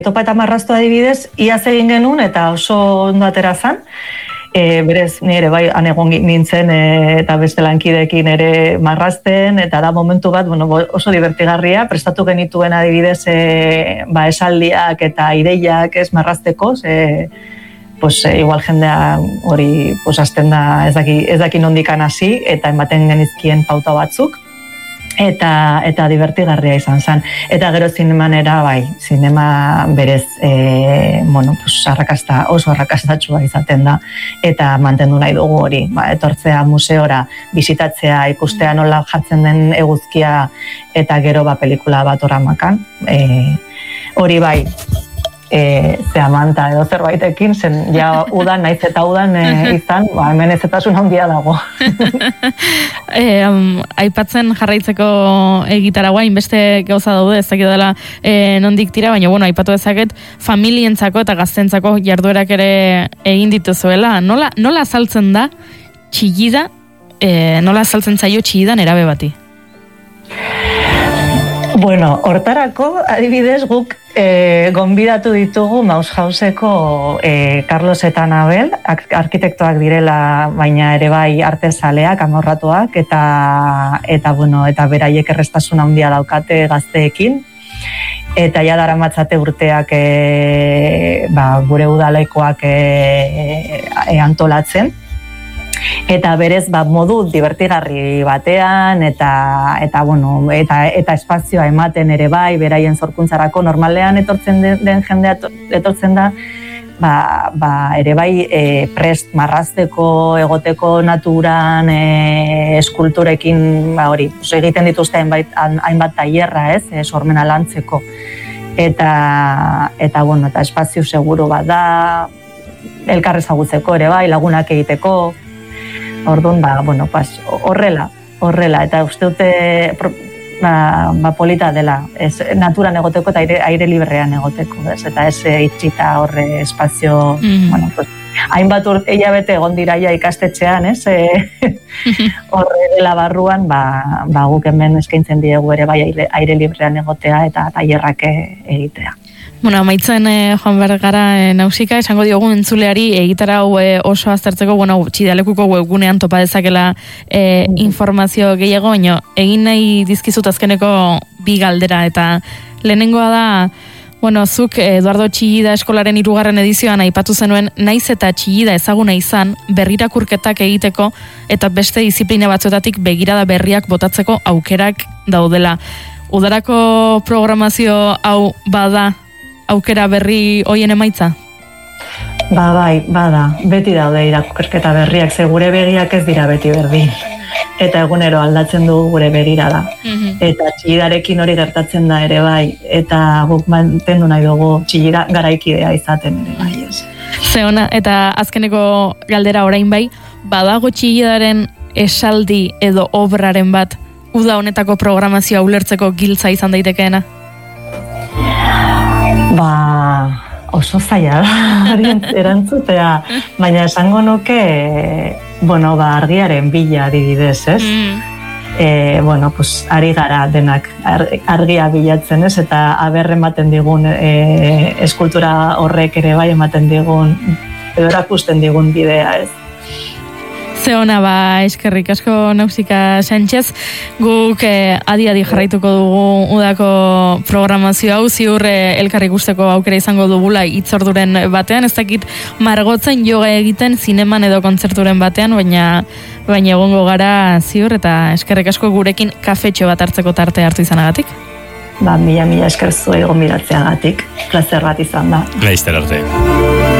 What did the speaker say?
Topa eta marraztu adibidez, iaz egin genuen eta oso ondo atera zan. Berez, nire bai, anegon nintzen eta beste lankideekin ere marrazten, eta da momentu bat, oso divertigarria, prestatu genituen adibidez esaldiak eta ideiak ez marrazteko, igual jendea hori hasten da ez daki nondikan hasi, eta ematen genizkien pauta batzuk, eta divertigarria izan zen. Eta gero zinemanera, zinema berez, oso arrakastatxua izaten da, eta mantendu nahi dugu hori, etortzea museora, bisitatzea, ikustea nola jartzen den eguzkia, eta gero pelikula bat oramakan. Hori bai, manta edo zerbaitekin, zen ja udan, naiz eta udan izan, hemen ezetasun handia dago. Aipatzen jarraitzeko egitaragua, inbeste gauza daude, ez dakit dela nondik tira, baina aipatu ezaket, familientzako eta gaztentzako jarduerak ere egin dituzuela. Nola azaltzen da txillida, nola azaltzen zaio txillidan erabe bati? Hortarako, adibidez, guk gonbidatu ditugu Maushauseko Carlos eta Anabel, arkitektoak direla, baina ere bai artezaleak, amorratuak, eta beraiek errestasun handia daukate gazteekin, eta ja daramatzate urteak gure udalekoak antolatzen. Eta berez modu divertigarri batean eta espazioa ematen ere bai beraien zorkuntzarako normalean etortzen den jendea etortzen da ere bai prest marrazteko egoteko naturan eskulturekin egiten dituzte hainbat tailerra sormena lantzeko eta espazio seguru bat da elkar ezagutzeko ere bai lagunak egiteko. Orduan, horrela, eta uste dute polita dela, naturan egoteko eta aire librean egoteko, eta ez itxita horre espazio, hainbat hilabete egon dira ja ikastetxean, horre dela barruan, guk hemen eskaintzen diegu ere bai aire librean egotea eta tailerrak egitea. Amaitzen joan behar gara nausika, esango diogu entzuleari egitara hau oso aztertzeko, txidalekuko webgunean topa dezakela informazio gehiago, baina egin nahi dizkizut azkeneko bi galdera, eta lehenengoa da, zuk Eduardo Txillida eskolaren 3. edizioan aipatu zenuen, naiz eta Txillida ezaguna izan, berrirakurketak egiteko, eta beste disiplina batzuetatik begirada berriak botatzeko aukerak daudela. Udarako programazio hau bada aukera berri hoien emaitza? Bada. Beti daude irakurketa berriak, ze gure begiak ez dira beti berdin. Eta egunero aldatzen du gure begirada. Eta Txillidarekin hori gertatzen da ere bai. Eta guk mantendu nahi dugu Txillida garaikidea izaten ere bai. Zeona, eta azkeneko galdera orain bai, badago Txillidaren esaldi edo obraren bat uda honetako programazioa ulertzeko giltza izan daitekeena? Oso zaila da erantzutea, baina esango nuke argiaren bila adibidez, ez? Ari gara denak argia bilatzen, ez? Eta aber ematen digun eskultura horrek ere bai ematen digun edo erakusten digun bidea, ez? Zeona, eskerrik asko Nausika Sánchez, guk adi jarraituko dugu udako programazio hau, ziur elkarri ikusteko aukera izango dugula hitzorduren batean, ez dakit margotzen yoga egiten zineman edo kontzerturen batean, baina egongo gara ziur, eta eskerrik asko gurekin kafetxo bat hartzeko tarte hartu izanagatik. Mila esker zuei gonbidatzeagatik, plazer bat izan da. Laizter arte.